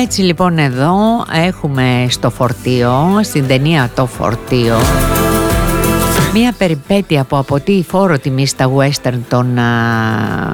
Έτσι λοιπόν εδώ έχουμε στο φορτίο, στην ταινία Το Φορτίο, μια περιπέτεια που αποτείει φόρο τιμή στα western των